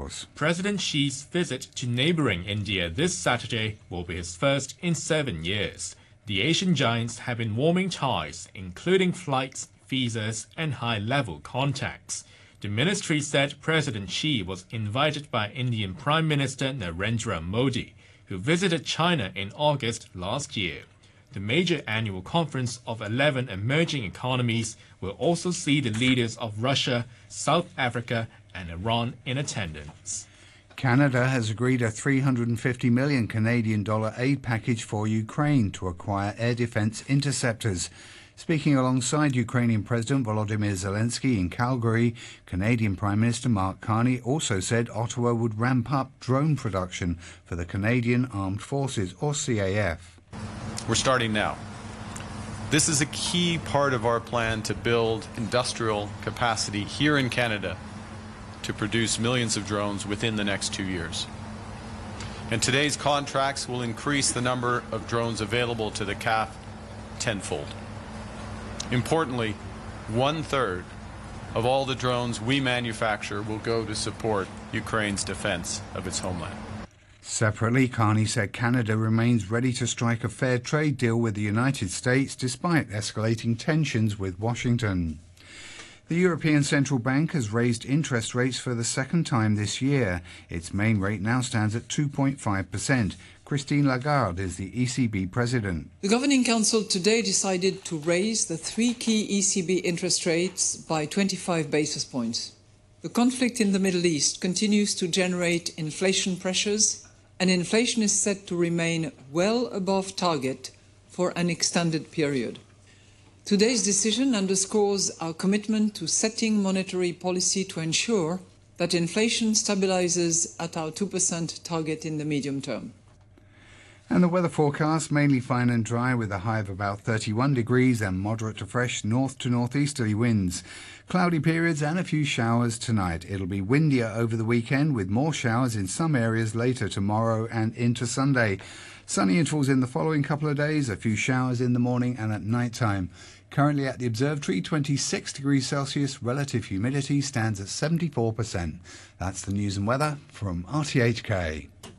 reports. President Xi's visit to neighboring India this Saturday will be his first in 7 years. The Asian giants have been warming ties, including flights, visas, and high-level contacts. The ministry said President Xi was invited by Indian Prime Minister Narendra Modi, who visited China in August last year. The major annual conference of 11 emerging economies will also see the leaders of Russia, South Africa, and Iran in attendance. Canada has agreed a $350 million Canadian aid package for Ukraine to acquire air defense interceptors. Speaking alongside Ukrainian President Volodymyr Zelensky in Calgary, Canadian Prime Minister Mark Carney also said Ottawa would ramp up drone production for the Canadian Armed Forces, or CAF. We're starting now. This is a key part of our plan to build industrial capacity here in Canada to produce millions of drones within the next 2 years. And today's contracts will increase the number of drones available to the CAF tenfold. Importantly, 1/3 of all the drones we manufacture will go to support Ukraine's defense of its homeland. Separately, Carney said Canada remains ready to strike a fair trade deal with the United States despite escalating tensions with Washington. The European Central Bank has raised interest rates for the second time this year. Its main rate now stands at 2.5%. Christine Lagarde is the ECB president. The Governing Council today decided to raise the 3 key ECB interest rates by 25 basis points. The conflict in the Middle East continues to generate inflation pressures, and inflation is set to remain well above target for an extended period. Today's decision underscores our commitment to setting monetary policy to ensure that inflation stabilizes at our 2% target in the medium term. And the weather forecast, mainly fine and dry with a high of about 31 degrees and moderate to fresh north to northeasterly winds. Cloudy periods and a few showers tonight. It'll be windier over the weekend with more showers in some areas later tomorrow and into Sunday. Sunny intervals in the following couple of days, a few showers in the morning and at night time. Currently at the observatory, 26 degrees Celsius, relative humidity stands at 74%. That's the news and weather from RTHK.